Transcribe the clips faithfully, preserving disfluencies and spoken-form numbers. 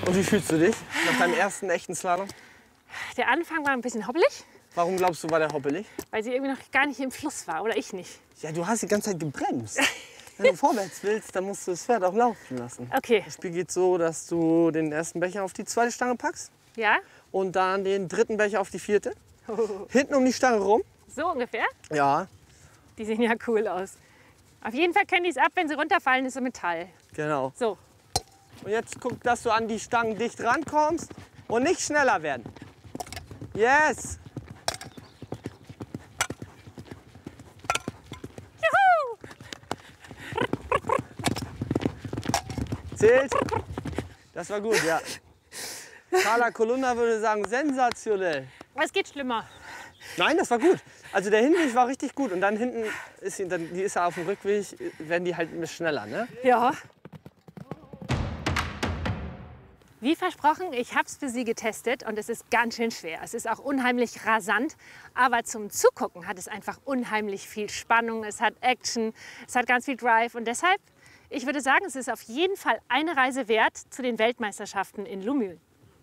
Und wie fühlst du dich nach deinem ersten echten Slalom? Der Anfang war ein bisschen hoppelig. Warum glaubst du, war der hoppelig? Weil sie irgendwie noch gar nicht im Fluss war, oder ich nicht. Ja, du hast die ganze Zeit gebremst. Wenn du vorwärts willst, dann musst du das Pferd auch laufen lassen. Okay. Das Spiel geht so, dass du den ersten Becher auf die zweite Stange packst. Ja? Und dann den dritten Becher auf die vierte. Hinten um die Stange rum. So ungefähr? Ja. Die sehen ja cool aus. Auf jeden Fall können die es ab, wenn sie runterfallen, ist so Metall. Genau. So. Und jetzt guck, dass du an die Stangen dicht rankommst und nicht schneller werden. Yes! Zählt. Das war gut, ja. Carla Kolumna würde sagen, sensationell. Es geht schlimmer. Nein, das war gut. Also der Hinweg war richtig gut. Und dann hinten, ist sie, dann, die ist ja auf dem Rückweg, werden die halt ein bisschen schneller, ne? Ja. Wie versprochen, ich habe es für Sie getestet und es ist ganz schön schwer. Es ist auch unheimlich rasant, aber zum Zugucken hat es einfach unheimlich viel Spannung. Es hat Action, es hat ganz viel Drive und deshalb, ich würde sagen, es ist auf jeden Fall eine Reise wert zu den Weltmeisterschaften in Lumülen.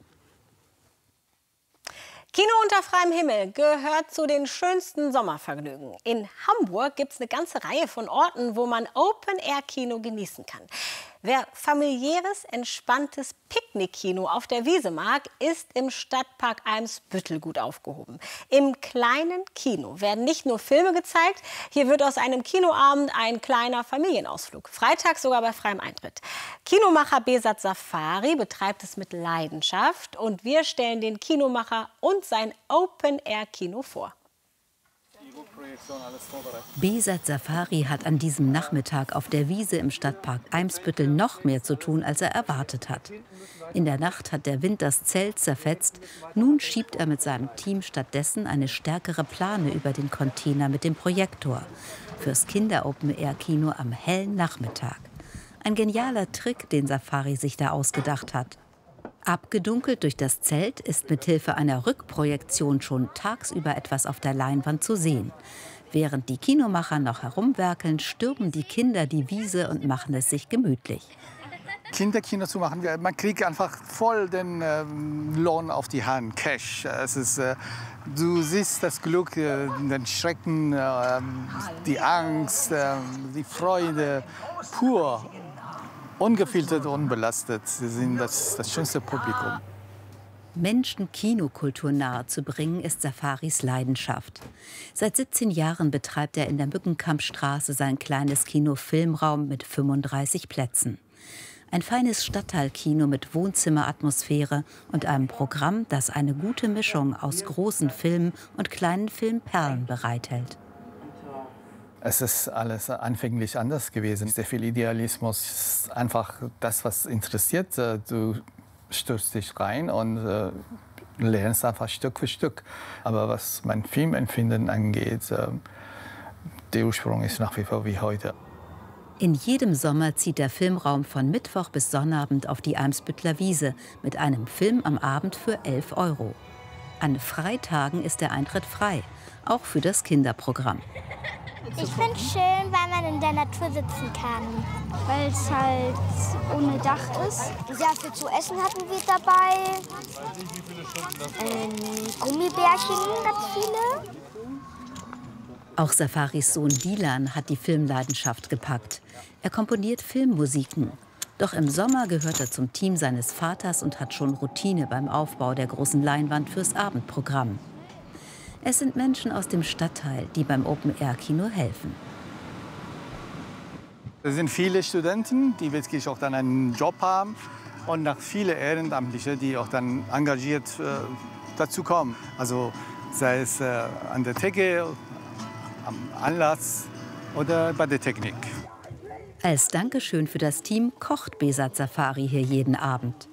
Kino unter freiem Himmel gehört zu den schönsten Sommervergnügen. In Hamburg gibt es eine ganze Reihe von Orten, wo man Open-Air-Kino genießen kann. Wer familiäres, entspanntes Picknickkino auf der Wiese mag, ist im Stadtpark Eimsbüttel gut aufgehoben. Im kleinen Kino werden nicht nur Filme gezeigt, hier wird aus einem Kinoabend ein kleiner Familienausflug. Freitags sogar bei freiem Eintritt. Kinomacher Besat Safari betreibt es mit Leidenschaft und wir stellen den Kinomacher und sein Open-Air-Kino vor. Besat Safari hat an diesem Nachmittag auf der Wiese im Stadtpark Eimsbüttel noch mehr zu tun, als er erwartet hat. In der Nacht hat der Wind das Zelt zerfetzt. Nun schiebt er mit seinem Team stattdessen eine stärkere Plane über den Container mit dem Projektor. Fürs Kinder-Open-Air-Kino am hellen Nachmittag. Ein genialer Trick, den Safari sich da ausgedacht hat. Abgedunkelt durch das Zelt ist mithilfe einer Rückprojektion schon tagsüber etwas auf der Leinwand zu sehen. Während die Kinomacher noch herumwerkeln, stürmen die Kinder die Wiese und machen es sich gemütlich. Kinderkino zu machen, man kriegt einfach voll den ähm, Lohn auf die Hand, Cash. Es ist, äh, du siehst das Glück, äh, den Schrecken, äh, die Angst, äh, die Freude pur. Ungefiltert, unbelastet. Sie sind das, das schönste Publikum. Menschen Kinokultur nahezubringen, ist Safaris Leidenschaft. Seit siebzehn Jahren betreibt er in der Mückenkampstraße sein kleines Kino Filmraum mit fünfunddreißig Plätzen. Ein feines Stadtteilkino mit Wohnzimmeratmosphäre und einem Programm, das eine gute Mischung aus großen Filmen und kleinen Filmperlen bereithält. Es ist alles anfänglich anders gewesen. Sehr viel Idealismus ist einfach das, was interessiert. Du stürzt dich rein und äh, lernst einfach Stück für Stück. Aber was mein Filmempfinden angeht, äh, der Ursprung ist nach wie vor wie heute. In jedem Sommer zieht der Filmraum von Mittwoch bis Sonnabend auf die Eimsbüttler Wiese mit einem Film am Abend für elf Euro. An Freitagen ist der Eintritt frei, auch für das Kinderprogramm. Ich finde es schön, weil man in der Natur sitzen kann. Weil es halt ohne Dach ist. Sehr viel zu essen hatten wir dabei. Ähm, Gummibärchen, ganz viele. Auch Safaris Sohn Dilan hat die Filmleidenschaft gepackt. Er komponiert Filmmusiken. Doch im Sommer gehört er zum Team seines Vaters und hat schon Routine beim Aufbau der großen Leinwand fürs Abendprogramm. Es sind Menschen aus dem Stadtteil, die beim Open-Air-Kino helfen. Es sind viele Studenten, die wirklich auch dann einen Job haben und auch viele Ehrenamtliche, die auch dann engagiert äh, dazu kommen. Also sei es äh, an der Theke, am Anlass oder bei der Technik. Als Dankeschön für das Team kocht Besat Safari hier jeden Abend.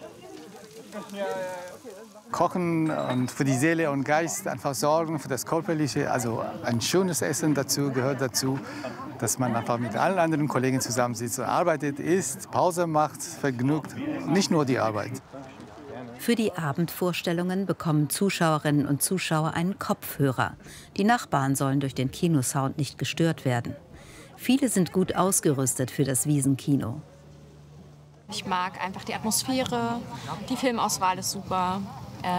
Kochen und für die Seele und Geist einfach sorgen, für das Körperliche. Also ein schönes Essen dazu gehört dazu, dass man einfach mit allen anderen Kollegen zusammensitzt und arbeitet, isst, Pause macht, vergnügt, nicht nur die Arbeit. Für die Abendvorstellungen bekommen Zuschauerinnen und Zuschauer einen Kopfhörer. Die Nachbarn sollen durch den Kinosound nicht gestört werden. Viele sind gut ausgerüstet für das Wiesenkino. Ich mag einfach die Atmosphäre, die Filmauswahl ist super.